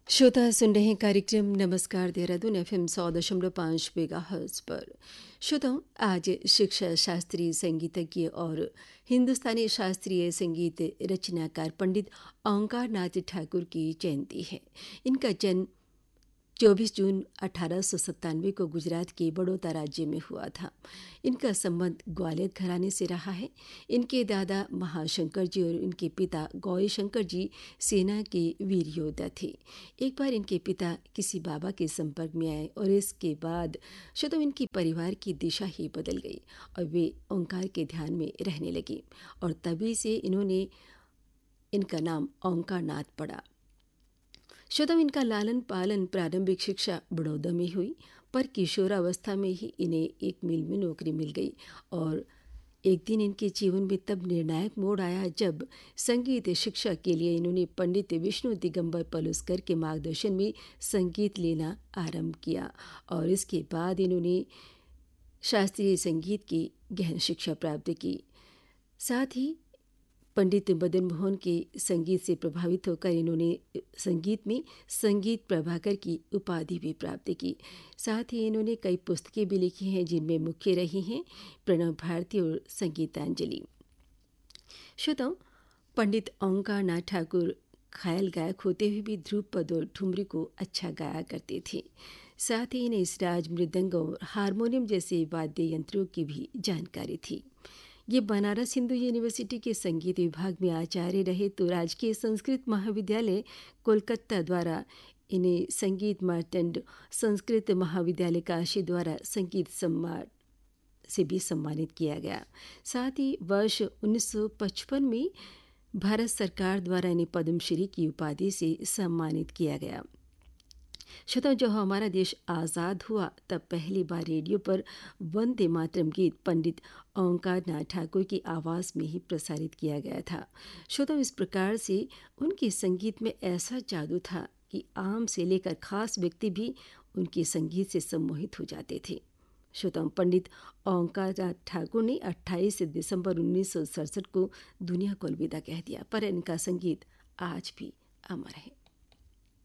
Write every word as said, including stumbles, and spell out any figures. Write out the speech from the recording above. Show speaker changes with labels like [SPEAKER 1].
[SPEAKER 1] श्रोता सुन रहे हैं कार्यक्रम नमस्कार देहरादून एफ एम सौ दशमलव पाँच मेगा हर्ट्ज पर। श्रोताओं, आज शिक्षा शास्त्रीय संगीतज्ञ और हिंदुस्तानी शास्त्रीय संगीत रचनाकार पंडित ओंकार नाथ ठाकुर की जयंती है। इनका जन्म चौबीस जून अठारह सौ सत्तानवे को गुजरात के बड़ौदा राज्य में हुआ था। इनका संबंध ग्वालियर घराने से रहा है। इनके दादा महाशंकर जी और इनके पिता गौरी शंकर जी सेना के वीर योद्धा थे। एक बार इनके पिता किसी बाबा के संपर्क में आए और इसके बाद शतों इनकी परिवार की दिशा ही बदल गई और वे ओंकार के ध्यान में रहने लगे और तभी से इन्होंने इनका नाम ओंकार नाथ पड़ा। शतम इनका लालन पालन प्रारंभिक शिक्षा बड़ौदा में हुई, पर किशोरावस्था में ही इन्हें एक मिल में नौकरी मिल गई और एक दिन इनके जीवन में तब निर्णायक मोड़ आया जब संगीत शिक्षा के लिए इन्होंने पंडित विष्णु दिगंबर पलुस्कर के मार्गदर्शन में संगीत लेना आरंभ किया और इसके बाद इन्होंने शास्त्रीय संगीत की गहन शिक्षा प्राप्त की। साथ ही पंडित मदन मोहन के संगीत से प्रभावित होकर इन्होंने संगीत में संगीत प्रभाकर की उपाधि भी प्राप्त की। साथ ही इन्होंने कई पुस्तकें भी लिखी हैं जिनमें मुख्य रही हैं प्रणव भारती और संगीतांजलि। श्रोताओं, पंडित ओंकार नाथ ठाकुर ख्याल गायक होते हुए भी ध्रुपद और ठुमरी को अच्छा गाया करते थे। साथ ही इन्हें इसराज, मृदंग और हारमोनियम जैसे वाद्य यंत्रों की भी जानकारी थी। ये बनारस हिंदू यूनिवर्सिटी के संगीत विभाग में आचार्य रहे तो राजकीय संस्कृत महाविद्यालय कोलकाता द्वारा इन्हें संगीत मार्तंड संस्कृत महाविद्यालय काशी द्वारा संगीत सम्मान से भी सम्मानित किया गया। साथ ही वर्ष उन्नीस सौ पचपन में भारत सरकार द्वारा इन्हें पद्मश्री की उपाधि से सम्मानित किया गया। श्रोताओं, जब हमारा देश आज़ाद हुआ तब पहली बार रेडियो पर वंदे मातरम गीत पंडित ओंकार नाथ ठाकुर की आवाज़ में ही प्रसारित किया गया था। श्रोताओं, इस प्रकार से उनके संगीत में ऐसा जादू था कि आम से लेकर खास व्यक्ति भी उनके संगीत से सम्मोहित हो जाते थे। श्रोताओं, पंडित ओंकार नाथ ठाकुर ने अट्ठाईस दिसंबर उन्नीस सौ सड़सठ को दुनिया को अलविदा कह दिया, पर इनका संगीत आज भी अमर है।